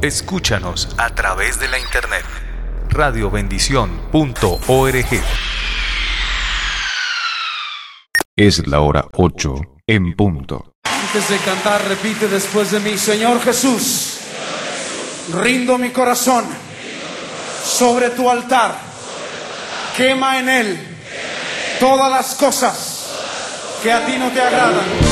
Escúchanos a través de la internet. radiobendición.org. Es la hora 8 en punto. Antes de cantar, repite después de mí: Señor Jesús, rindo mi corazón sobre tu altar. Quema en él todas las cosas que a ti no te agradan.